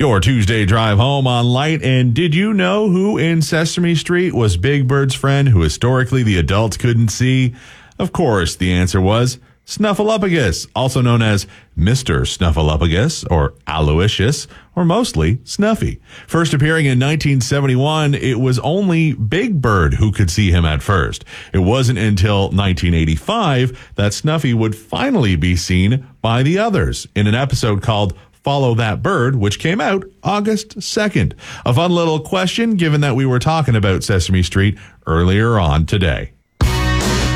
Your Tuesday drive home on Light. And did you know who in Sesame Street was Big Bird's friend who historically the adults couldn't see? Of course, the answer was Snuffleupagus, also known as Mr. Snuffleupagus or Aloysius, or mostly Snuffy. First appearing in 1971, it was only Big Bird who could see him at first. It wasn't until 1985 that Snuffy would finally be seen by the others in an episode called Follow That Bird, which came out August 2nd. A fun little question, given that we were talking about Sesame Street earlier on today.